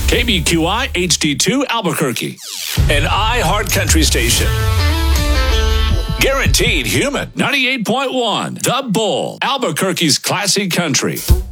KBQI HD2 Albuquerque, an iHeart Country station. Guaranteed human. 98.1 The Bull, Albuquerque's classic country.